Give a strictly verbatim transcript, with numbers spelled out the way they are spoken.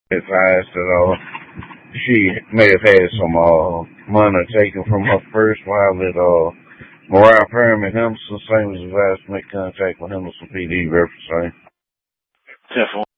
advised that uh, she may have had some uh, money taken from her purse while at uh, Mariah Perry and Henderson. Same as advised to make contact with Henderson P D reference. Definitely.